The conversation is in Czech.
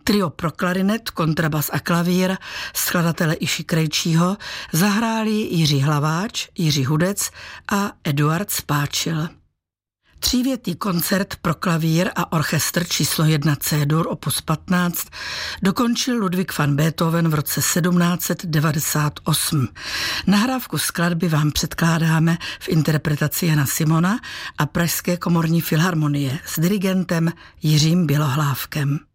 Trio pro klarinet, kontrabas a klavír skladatele Iši Krejčího zahráli Jiří Hlaváč, Jiří Hudec a Eduard Spáčil. Třívětý koncert pro klavír a orchestr číslo 1 C-dur opus 15 dokončil Ludwig van Beethoven v roce 1798. Nahrávku skladby vám předkládáme v interpretaci Jana Simona a Pražské komorní filharmonie s dirigentem Jiřím Bělohlávkem.